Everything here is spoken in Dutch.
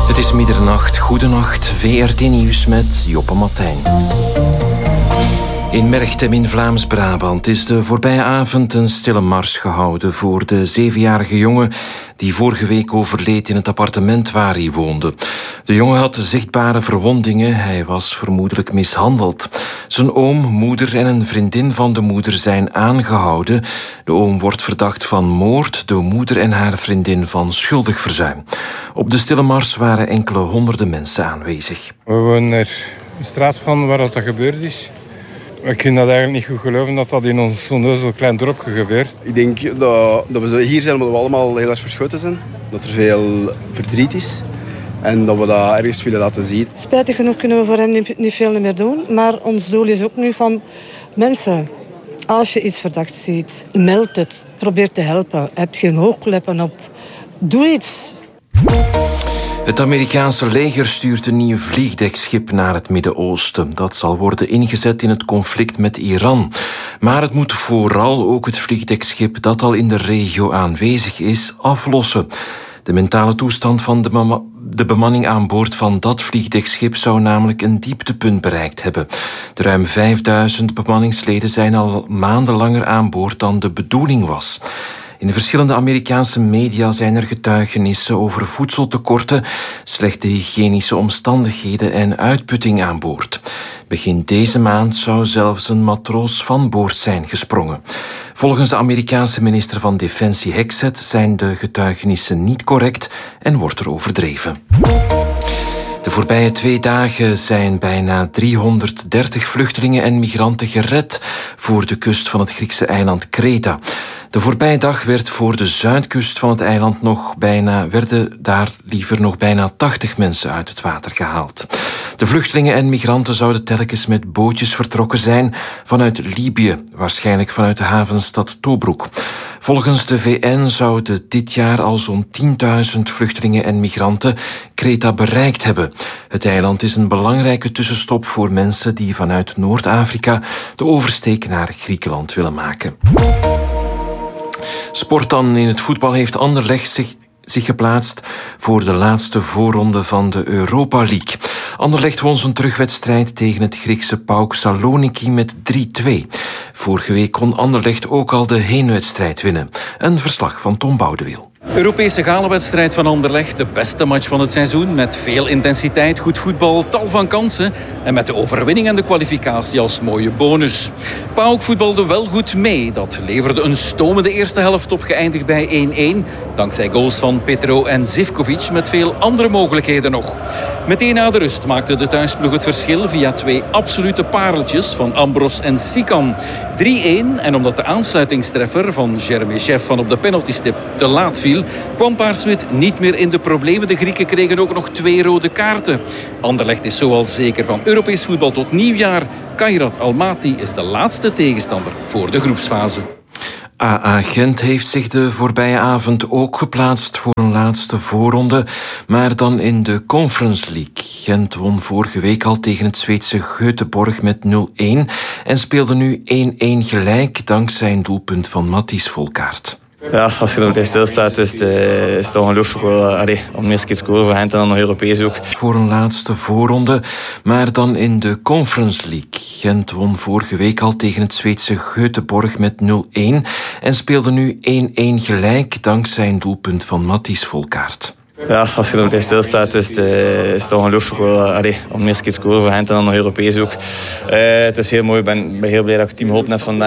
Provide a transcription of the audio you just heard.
Het is middernacht. Goedenacht. VRT Nieuws met Joppe Matthijn. In Merchtem in Vlaams-Brabant is de voorbije avond een stille mars gehouden voor de 7-jarige jongen die vorige week overleed in het appartement waar hij woonde. De jongen had zichtbare verwondingen. Hij was vermoedelijk mishandeld. Zijn oom, moeder en een vriendin van de moeder zijn aangehouden. De oom wordt verdacht van moord, de moeder en haar vriendin van schuldig verzuim. Op de stille mars waren enkele honderden mensen aanwezig. We wonen er de straat van waar dat gebeurd is. We kunnen dat eigenlijk niet goed geloven dat dat in ons zo'n klein dorpje gebeurt. Ik denk dat we hier zijn omdat we allemaal heel erg verschoten zijn. Dat er veel verdriet is. En dat we dat ergens willen laten zien. Spijtig genoeg kunnen we voor hem niet veel meer doen. Maar ons doel is ook nu van mensen. Als je iets verdacht ziet, meld het. Probeer te helpen. Heb geen hoogkleppen op. Doe iets. Het Amerikaanse leger stuurt een nieuw vliegdekschip naar het Midden-Oosten. Dat zal worden ingezet in het conflict met Iran. Maar het moet vooral ook het vliegdekschip dat al in de regio aanwezig is, aflossen. De mentale toestand van de bemanning aan boord van dat vliegdekschip zou namelijk een dieptepunt bereikt hebben. De ruim 5000 bemanningsleden zijn al maanden langer aan boord dan de bedoeling was. In de verschillende Amerikaanse media zijn er getuigenissen over voedseltekorten, slechte hygiënische omstandigheden en uitputting aan boord. Begin deze maand zou zelfs een matroos van boord zijn gesprongen. Volgens de Amerikaanse minister van Defensie Hexet zijn de getuigenissen niet correct en wordt er overdreven. De voorbije 2 dagen zijn bijna 330 vluchtelingen en migranten gered voor de kust van het Griekse eiland Kreta. De voorbije dag werd voor de zuidkust van het eiland werden daar liever nog bijna 80 mensen uit het water gehaald. De vluchtelingen en migranten zouden telkens met bootjes vertrokken zijn vanuit Libië, waarschijnlijk vanuit de havenstad Tobruk. Volgens de VN zouden dit jaar al zo'n 10.000 vluchtelingen en migranten Kreta bereikt hebben. Het eiland is een belangrijke tussenstop voor mensen die vanuit Noord-Afrika de oversteek naar Griekenland willen maken. Sport dan. In het voetbal heeft Anderlecht zich geplaatst voor de laatste voorronde van de Europa League. Anderlecht won zijn terugwedstrijd tegen het Griekse PAOK Saloniki met 3-2. Vorige week kon Anderlecht ook al de heenwedstrijd winnen. Een verslag van Tom Boudewiel. Europese galenwedstrijd van Anderlecht, de beste match van het seizoen met veel intensiteit, goed voetbal, tal van kansen en met de overwinning en de kwalificatie als mooie bonus. PAOK voetbalde wel goed mee, dat leverde een stomende eerste helft op, geëindigd bij 1-1, dankzij goals van Petro en Zivkovic met veel andere mogelijkheden nog. Meteen na de rust maakte de thuisploeg het verschil via 2 absolute pareltjes van Ambros en Sikan. 3-1 en omdat de aansluitingstreffer van Jeremy Chef van op de penaltystip te laat viel, kwam Paarswit niet meer in de problemen. De Grieken kregen ook nog 2 rode kaarten. Anderlecht is zoals zeker van Europees voetbal tot nieuwjaar. Kairat Almaty is de laatste tegenstander voor de groepsfase. AA Gent heeft zich de voorbije avond ook geplaatst voor een laatste voorronde, maar dan in de Conference League. Gent won vorige week al tegen het Zweedse Göteborg met 0-1 en speelde nu 1-1 gelijk dankzij een doelpunt van Matthijs Volkaert. Ja, als je erbij stilstaat is het ongelooflijk wel, om de eerste keer te scoren voor Gent en dan nog Europees ook. Voor een laatste voorronde, maar dan in de Conference League. Gent won vorige week al tegen het Zweedse Göteborg met 0-1 en speelde nu 1-1 gelijk dankzij een doelpunt van Matthijs Volkaert. Ja, als je erbij stilstaat is het ongelooflijk wel, om de eerste keer te scoren voor Gent en dan nog Europees ook. Het is heel mooi, ik ben heel blij dat ik het team geholpen heb vandaag.